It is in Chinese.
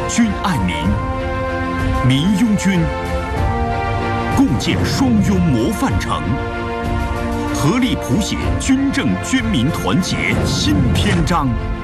均爱民，民拥军，共建双拥模范城，合力谱写军政军民团结新篇章。